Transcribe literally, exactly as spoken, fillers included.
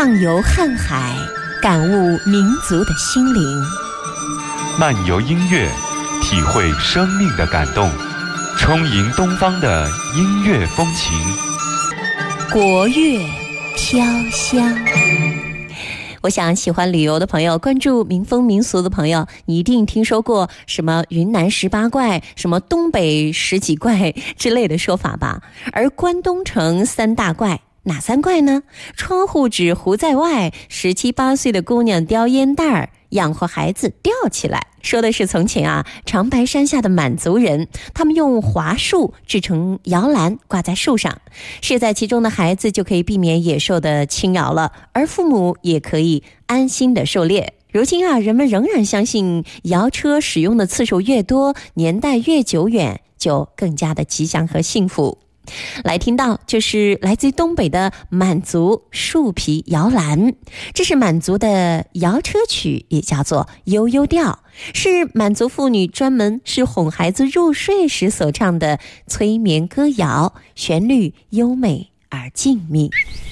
畅游瀚海，感悟民族的心灵； 漫游音乐，体会生命的感动，充盈东方的音乐风情。 国乐飘香。我想喜欢旅游的朋友，关注民风民俗的朋友，你一定听说过什么云南十八怪，什么东北十几怪之类的说法吧。而关东城三大怪，哪三怪呢？窗户纸糊在外，十七八岁的姑娘叼烟袋儿，养活孩子吊起来。说的是从前啊，长白山下的满族人，他们用桦树制成摇篮挂在树上，睡在其中的孩子就可以避免野兽的侵扰了，而父母也可以安心的狩猎。如今啊，人们仍然相信摇车使用的次数越多，年代越久远，就更加的吉祥和幸福。来听到就是来自于东北的满族树皮摇篮，这是满族的摇车曲，也叫做悠悠调，是满族妇女专门是哄孩子入睡时所唱的催眠歌谣，旋律优美而静谧。